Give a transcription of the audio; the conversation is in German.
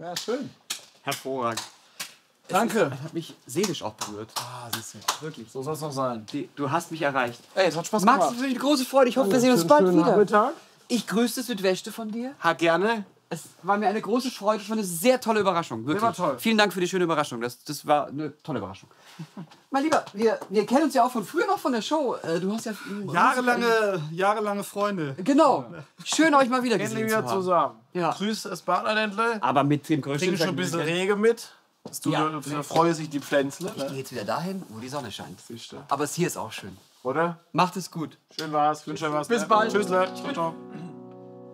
Ja, schön. Hervorragend. Danke. Das hat mich seelisch auch berührt. Ah, siehst du. Wirklich. So soll es noch sein. Du hast mich erreicht. Ey, es hat Spaß Max, gemacht. es ist eine große Freude. Ich hoffe, wir sehen uns bald Schönen wieder. Nachmittag. Ich grüße es mit Wäsche von dir. Ha, gerne. Es war mir eine große Freude. Es war eine sehr tolle Überraschung. Wirklich. war toll. Vielen Dank für die schöne Überraschung. Das war eine tolle Überraschung. Mein Lieber, wir kennen uns ja auch von früher noch von der Show. Du hast ja... Jahrelange Freunde. Genau. Schön, euch mal wieder gesehen Endlich zu wieder haben. zusammen. Ja. Grüß das Partnerländle. Aber mit dem größten... Bringe schon ein bisschen Rege mit. Ja. Da freuen sich die Pflänzle. Ich gehe jetzt wieder dahin, wo die Sonne scheint. Siehste. Aber es hier ist auch schön. Oder? Macht es gut. Schön war's. Wünsche was. Bis bald. Tschüss. Ciao, ciao.